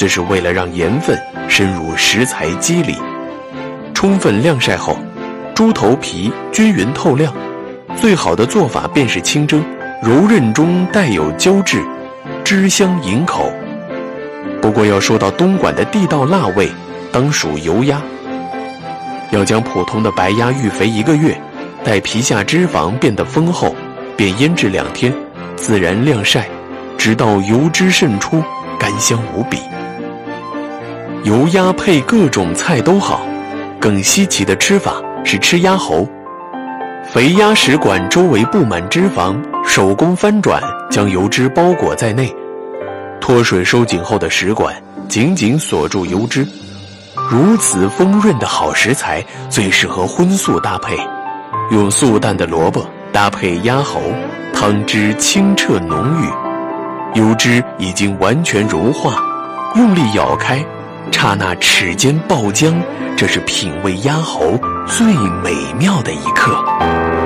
这是为了让盐分深入食材肌里。充分晾晒后，猪头皮均匀透亮。最好的做法便是清蒸，柔韧中带有胶质，汁香盈口。不过要说到东莞的地道辣味，当属油鸭。要将普通的白鸭预肥1个月，待皮下脂肪变得丰厚，便腌制2天，自然晾晒，直到油脂渗出，甘香无比。油鸭配各种菜都好，更稀奇的吃法是吃鸭喉。肥鸭食管周围布满脂肪，手工翻转，将油脂包裹在内。脱水收紧后的食管紧紧锁住油脂。如此丰润的好食材，最适合荤素搭配。用素淡的萝卜搭配鸭喉，汤汁清澈浓郁，油脂已经完全融化，用力咬开，刹那齿间爆浆，这是品味鸭喉最美妙的一刻。